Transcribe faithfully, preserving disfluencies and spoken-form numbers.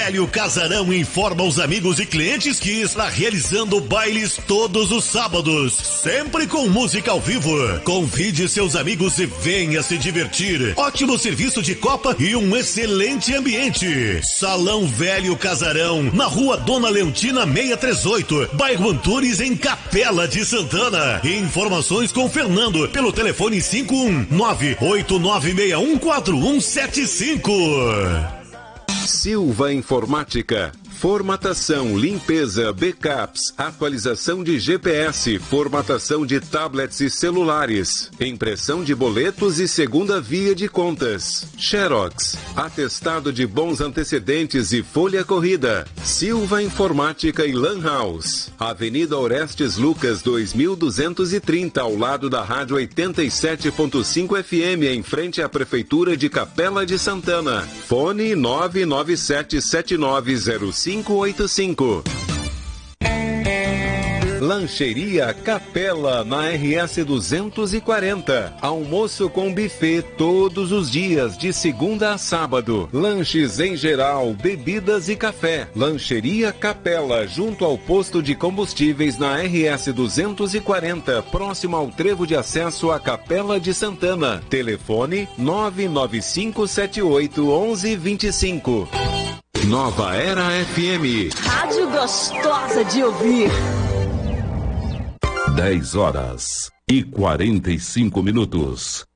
Velho Casarão informa os amigos e clientes que está realizando bailes todos os sábados, sempre com música ao vivo. Convide seus amigos e venha se divertir. Ótimo serviço de copa e um excelente ambiente. Salão Velho Casarão, na rua Dona Leontina seiscentos e trinta e oito, bairro Antunes, em Capela de Santana. Informações com Fernando pelo telefone cinco um nove oito nove seis um quatro um sete cinco. Silva Informática. Formatação, limpeza, backups, atualização de G P S, formatação de tablets e celulares, impressão de boletos e segunda via de contas, Xerox, atestado de bons antecedentes e folha corrida. Silva Informática e Lan House. Avenida Orestes Lucas dois mil duzentos e trinta, ao lado da Rádio oitenta e sete ponto cinco F M, em frente à Prefeitura de Capela de Santana. Fone nove nove sete sete nove zero cinco oito cinco. Lancheria Capela, na R S duzentos e quarenta. Almoço com buffet todos os dias, de segunda a sábado. Lanches em geral, bebidas e café. Lancheria Capela, junto ao posto de combustíveis na R S duzentos e quarenta, próximo ao trevo de acesso à Capela de Santana. Telefone nove nove cinco sete oito um um dois cinco. Nova Era F M. Rádio gostosa de ouvir. dez horas e quarenta e cinco minutos.